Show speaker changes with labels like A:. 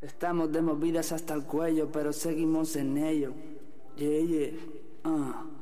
A: Estamos de movidas hasta el cuello, pero seguimos en ello. Yeah, yeah.